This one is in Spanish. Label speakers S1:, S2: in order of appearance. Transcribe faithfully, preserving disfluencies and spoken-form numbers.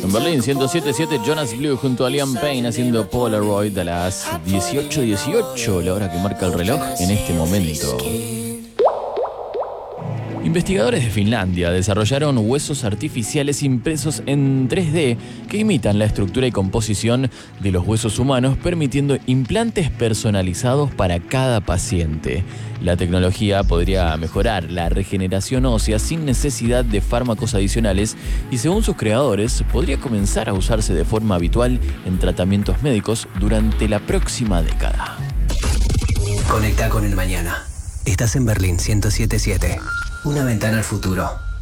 S1: En Berlín, ciento siete punto siete, Jonas Blue junto a Liam Payne haciendo Polaroid a las dieciocho dieciocho, la hora que marca el reloj en este momento. Investigadores de Finlandia desarrollaron huesos artificiales impresos en tres D que imitan la estructura y composición de los huesos humanos, permitiendo implantes personalizados para cada paciente. La tecnología podría mejorar la regeneración ósea sin necesidad de fármacos adicionales y, según sus creadores, podría comenzar a usarse de forma habitual en tratamientos médicos durante la próxima década.
S2: Conecta con el mañana. Estás en Berlín ciento siete punto siete. Una ventana al futuro.